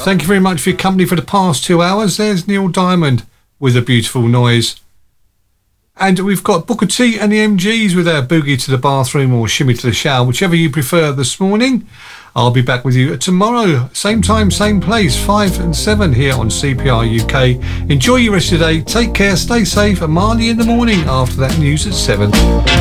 Thank you very much for your company for the past 2 hours. There's Neil Diamond with A Beautiful Noise. And we've got Booker T and the MGs with our Boogie to the Bathroom or Shimmy to the Shower, whichever you prefer this morning. I'll be back with you tomorrow, same time, same place, 5 and 7 here on CPR UK. Enjoy your rest of the day. Take care, stay safe, and Marley in the morning after that news at 7.